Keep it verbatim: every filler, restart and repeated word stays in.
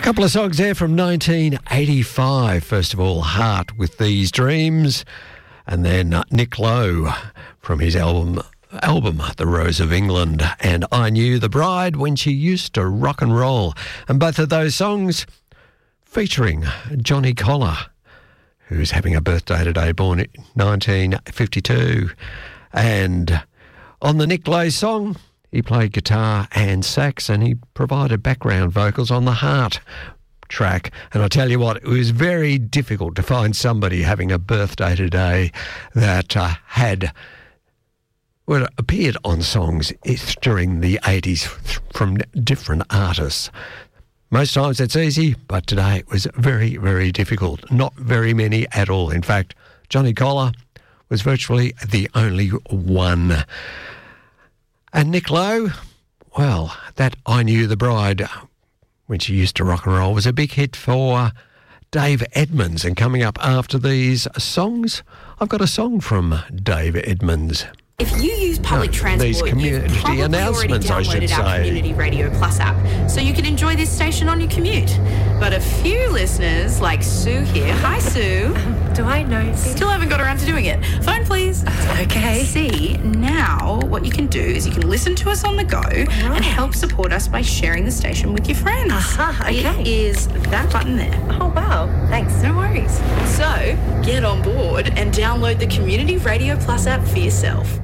Couple of songs there from nineteen eighty-five. First of all, Heart with These Dreams, and then uh, Nick Lowe from his album album The Rose of England, and I Knew the Bride When She Used to Rock and Roll. And both of those songs featuring Johnny Collar, who's having a birthday today, born in nineteen fifty-two. And on the Nick Lowe song, he played guitar and sax, and he provided background vocals on the Heart track. And I tell you what, it was very difficult to find somebody having a birthday today that uh, had well, appeared on songs during the eighties from different artists. Most times it's easy, but today it was very, very difficult. Not very many at all. In fact, Johnny Collar was virtually the only one. And Nick Lowe, well, that I Knew the Bride When She Used to Rock and Roll was a big hit for Dave Edmunds. And coming up after these songs, I've got a song from Dave Edmunds. If you use public No, transport, these community you've probably announcements, I already should downloaded our say. Community Radio Plus app, so you can enjoy this station on your commute. But a few listeners, like Sue here, hi Sue, Do I know? still haven't got around to doing it. Phone please. Okay. See, now what you can do is you can listen to us on the go and help support us by sharing the station with your friends. Aha, okay. It is that button there. Oh, wow. Thanks. No worries. So, get on board and download the Community Radio Plus app for yourself.